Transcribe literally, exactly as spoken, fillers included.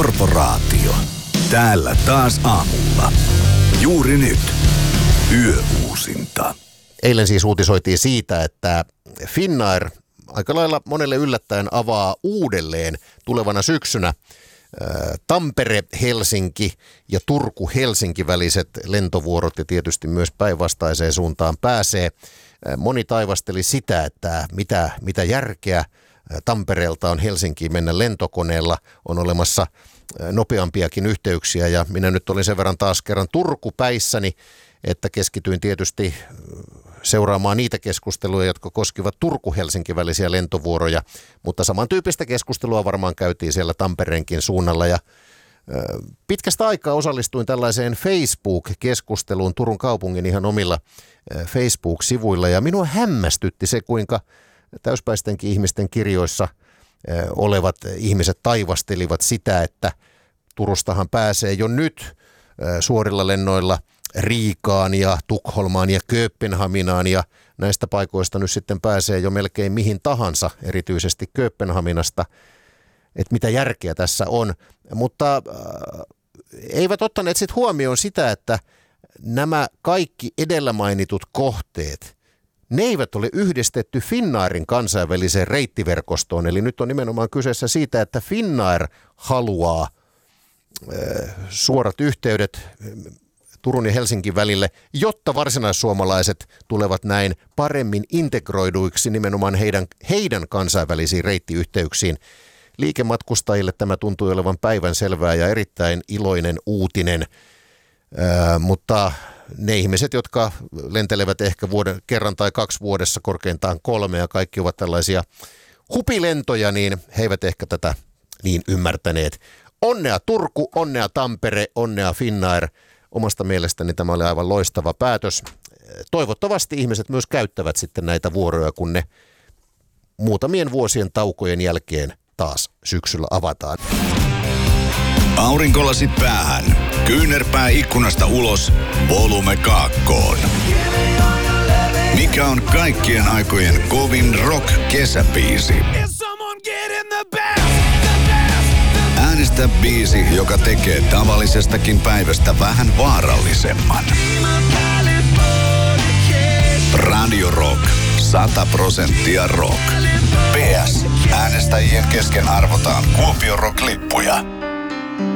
Korporaatio. Täällä taas aamulla. Juuri nyt. Yöuusinta. Eilen siis uutisoitiin siitä, että Finnair aika lailla monelle yllättäen avaa uudelleen tulevana syksynä Tampere-Helsinki ja Turku-Helsinki väliset lentovuorot ja tietysti myös päinvastaiseen suuntaan pääsee. Moni taivasteli sitä, että mitä, mitä järkeä Tampereelta on Helsinkiin mennä lentokoneella, on olemassa nopeampiakin yhteyksiä ja minä nyt olin sen verran taas kerran Turku-päissäni, että keskityin tietysti seuraamaan niitä keskusteluja, jotka koskivat Turku-Helsinki välisiä lentovuoroja, mutta samantyyppistä keskustelua varmaan käytiin siellä Tampereenkin suunnalla ja pitkästä aikaa osallistuin tällaiseen Facebook-keskusteluun Turun kaupungin ihan omilla Facebook-sivuilla ja minua hämmästytti se, kuinka täyspäistenkin ihmisten kirjoissa olevat ihmiset taivastelivat sitä, että Turustahan pääsee jo nyt suorilla lennoilla Riikaan ja Tukholmaan ja Kööpenhaminaan ja näistä paikoista nyt sitten pääsee jo melkein mihin tahansa, erityisesti Kööpenhaminasta, että mitä järkeä tässä on. Mutta äh, eivät ottaneet sitten huomioon sitä, että nämä kaikki edellä mainitut kohteet, ne eivät ole yhdistetty Finnairin kansainväliseen reittiverkostoon. Eli nyt on nimenomaan kyseessä siitä, että Finnair haluaa äh, suorat yhteydet Turun ja Helsingin välille, jotta varsinaissuomalaiset tulevat näin paremmin integroiduiksi nimenomaan heidän, heidän kansainvälisiin reittiyhteyksiin. Liikematkustajille tämä tuntui olevan päivänselvää ja erittäin iloinen uutinen, Ää, mutta ne ihmiset, jotka lentelevät ehkä vuoden, kerran tai kaksi vuodessa, korkeintaan kolme ja kaikki ovat tällaisia hupilentoja, niin he eivät ehkä tätä niin ymmärtäneet. Onnea Turku, onnea Tampere, onnea Finnair. Omasta mielestäni tämä oli aivan loistava päätös. Toivottavasti ihmiset myös käyttävät sitten näitä vuoroja, kun ne muutamien vuosien taukojen jälkeen taas syksyllä avataan. Aurinkolasit päähän, kyynärpää ikkunasta ulos, volume kaakkoon. Mikä on kaikkien aikojen kovin rock-kesäbiisi? Äänestä biisi, joka tekee tavallisestakin päivästä vähän vaarallisemman. Radio Rock. sata prosenttia rock. P S. Äänestäjien kesken arvotaan Kuopio Rock-lippuja.